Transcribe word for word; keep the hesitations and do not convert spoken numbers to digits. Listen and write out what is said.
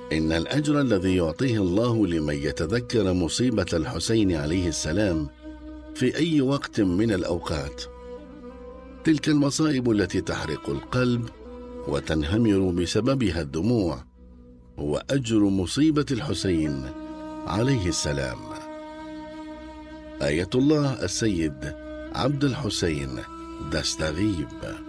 إن الأجر الذي يعطيه الله لمن يتذكر مصيبة الحسين عليه السلام في أي وقت من الأوقات، تلك المصائب التي تحرق القلب وتنهمر بسببها الدموع، هو أجر مصيبة الحسين عليه السلام. آية الله السيد عبد الحسين دستغيب.